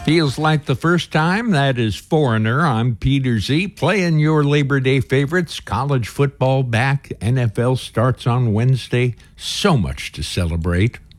Feels like the first time. That is Foreigner. I'm Peter Z, playing your Labor Day favorites. College football back. NFL starts on Wednesday. So much to celebrate.